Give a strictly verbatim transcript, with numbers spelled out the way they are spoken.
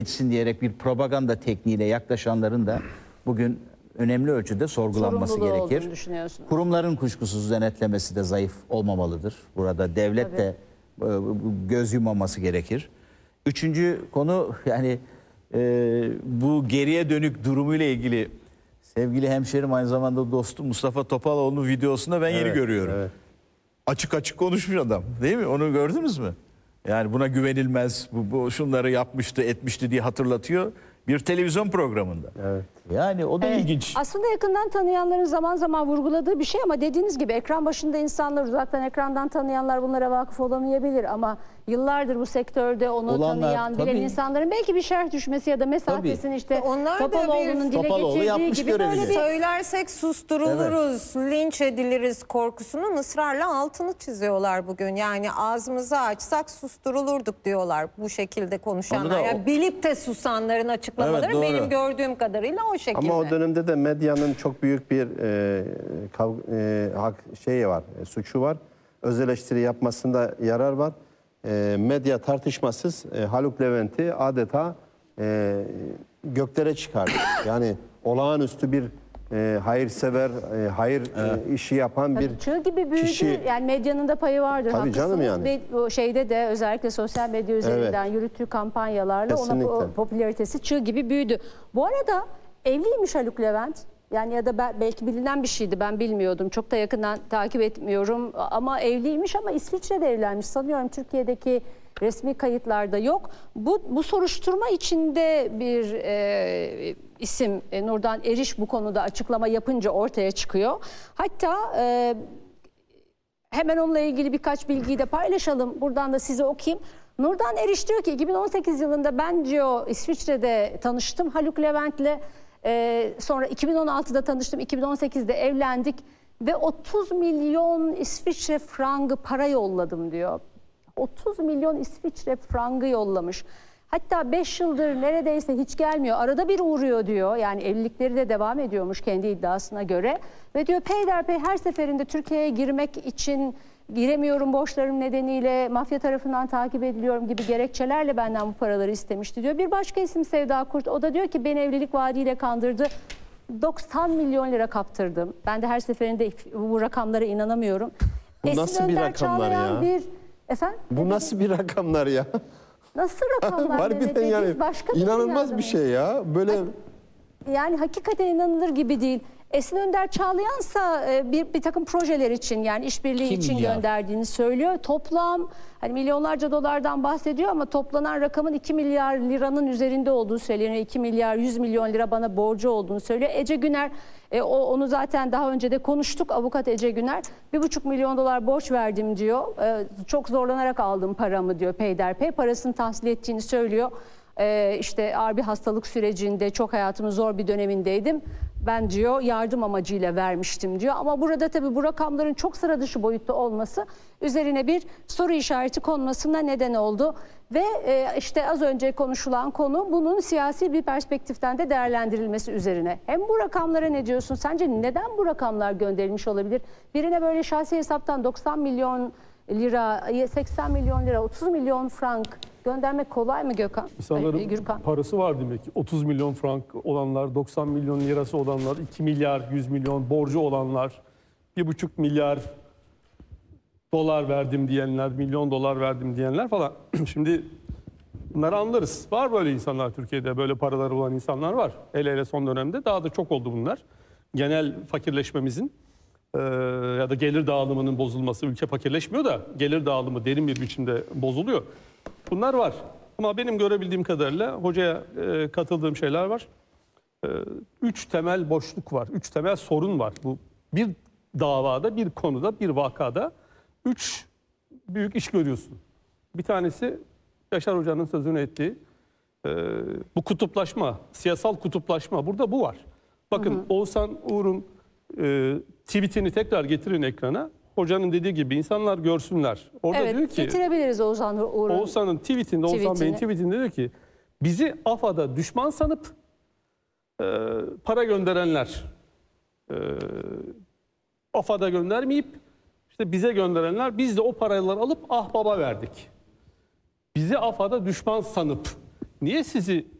gitsin diyerek bir propaganda tekniğiyle yaklaşanların da bugün önemli ölçüde sorgulanması gerekir. Kurumların kuşkusuz denetlemesi de zayıf olmamalıdır. Burada devlet Tabii. de göz yummaması gerekir. Üçüncü konu, yani e, bu geriye dönük durumuyla ilgili sevgili hemşerim, aynı zamanda dostum Mustafa Topaloğlu'nun videosunda ben evet, yeni görüyorum. Evet. Açık açık konuşmuş adam, değil mi? Onu gördünüz mü? Yani buna güvenilmez, bu, bu şunları yapmıştı, etmişti diye hatırlatıyor bir televizyon programında. Evet. Yani o da evet. ilginç. Aslında yakından tanıyanların zaman zaman vurguladığı bir şey, ama dediğiniz gibi ekran başında insanlar, uzaktan ekrandan tanıyanlar bunlara vakıf olamayabilir, ama yıllardır bu sektörde onu Olanlar, tanıyan, bilen tabii. insanların belki bir şerh düşmesi ya da mesafesini tabii. işte Topaloğlu'nun dile Topaloğlu getirdiği gibi böyle bir... Söylersek susturuluruz, evet. linç ediliriz korkusunun ısrarla altını çiziyorlar bugün. Yani ağzımızı açsak susturulurduk diyorlar bu şekilde konuşanlar. O... Yani bilip de susanların açıklamaları evet, benim gördüğüm kadarıyla o şekilde. Ama o dönemde de medyanın çok büyük bir e, kav, e, hak şeyi var, e, suçu var. Öz eleştiri yapmasında yarar var. E, medya tartışmasız e, Haluk Levent'i adeta e, göklere çıkardı. Yani olağanüstü bir e, hayırsever, e, hayır evet. e, işi yapan Tabii bir çığ gibi büyüdü. kişi. Yani medyanın da payı vardır. Tabii canım yani. O şeyde de özellikle sosyal medya üzerinden evet. yürüttüğü kampanyalarla Kesinlikle. ona o popülaritesi çığ gibi büyüdü. Bu arada evliymiş Haluk Levent. Yani ya da ben, belki bilinen bir şeydi, ben bilmiyordum. Çok da yakından takip etmiyorum ama evliymiş, ama İsviçre'de evlenmiş. Sanıyorum Türkiye'deki resmi kayıtlarda yok. Bu, bu soruşturma içinde bir e, isim e, Nurdan Eriş bu konuda açıklama yapınca ortaya çıkıyor. Hatta e, hemen onunla ilgili birkaç bilgiyi de paylaşalım. Buradan da size okuyayım. Nurdan Eriş diyor ki iki bin on sekiz yılında ben diyor İsviçre'de tanıştım Haluk Levent'le. Ee, sonra iki bin on altıda tanıştım, iki bin on sekizde evlendik ve otuz milyon İsviçre frangı para yolladım diyor. otuz milyon İsviçre frangı yollamış. Hatta beş yıldır neredeyse hiç gelmiyor. Arada bir uğruyor diyor. Yani evlilikleri de devam ediyormuş kendi iddiasına göre. Ve diyor peyderpey her seferinde Türkiye'ye girmek için giremiyorum borçlarım nedeniyle, mafya tarafından takip ediliyorum gibi gerekçelerle benden bu paraları istemişti diyor. Bir başka isim Sevda Kurt, o da diyor ki beni evlilik vaadiyle kandırdı. doksan milyon lira kaptırdım. Ben de her seferinde bu rakamlara inanamıyorum. Bu Esin nasıl Önder bir rakamlar ya? Bir... Efendim? Bu nasıl bir rakamlar ya? Nasıl rakamlar? Harbiden yani başka inanılmaz bir şey ya. Böyle... Yani hakikaten inanılır gibi değil. Esin Önder Çağlayansa bir, bir takım projeler için, yani işbirliği için milyar? gönderdiğini söylüyor. Toplam hani milyonlarca dolardan bahsediyor ama toplanan rakamın iki milyar liranın üzerinde olduğu söyleniyor. iki milyar yüz milyon lira bana borcu olduğunu söylüyor. Ece Güner, e, o, onu zaten daha önce de konuştuk. Avukat Ece Güner bir buçuk milyon dolar borç verdim diyor. E, çok zorlanarak aldım paramı diyor peyderpey. Parasını tahsil ettiğini söylüyor. E, işte ağır bir hastalık sürecinde, çok hayatımın zor bir dönemindeydim. Ben diyor yardım amacıyla vermiştim diyor. Ama burada tabii bu rakamların çok sıra dışı boyutta olması üzerine bir soru işareti konmasına neden oldu. Ve e, işte az önce konuşulan konu bunun siyasi bir perspektiften de değerlendirilmesi üzerine. Hem bu rakamlara ne diyorsun? Sence neden bu rakamlar gönderilmiş olabilir? Birine böyle şahsi hesaptan doksan milyon lira, seksen milyon lira, otuz milyon frank göndermek kolay mı Gökhan? İnsanların Ay, Gürkan. parası var demek ki. otuz milyon frank olanlar, doksan milyon lirası olanlar, iki milyar yüz milyon borcu olanlar, bir buçuk milyar dolar verdim diyenler, milyon dolar verdim diyenler falan. Şimdi bunları anlarız. Var böyle insanlar Türkiye'de, böyle paraları olan insanlar var. Hele hele son dönemde daha da çok oldu bunlar. Genel fakirleşmemizin e, ya da gelir dağılımının bozulması, ülke fakirleşmiyor da gelir dağılımı derin bir biçimde bozuluyor. Bunlar var. Ama benim görebildiğim kadarıyla hocaya e, katıldığım şeyler var. E, üç temel boşluk var. Üç temel sorun var. Bu bir davada, bir konuda, bir vakada üç büyük iş görüyorsun. Bir tanesi Yaşar Hoca'nın sözünü ettiği e, bu kutuplaşma, siyasal kutuplaşma. Burada bu var. Bakın hı hı. Oğuzhan Uğur'un e, tweetini tekrar getirin ekrana. Hocanın dediği gibi insanlar görsünler. Orada evet, diyor ki, getirebiliriz Oğuzhan Uğur'un Oğuzhan'ın tweetinde, tweetini. Oğuzhan Bey'in tweetinde diyor ki bizi AFAD'a düşman sanıp e, para gönderenler, e, AFAD'a göndermeyip işte bize gönderenler, biz de o paraları alıp ahbaba verdik. Bizi AFAD'a düşman sanıp niye sizi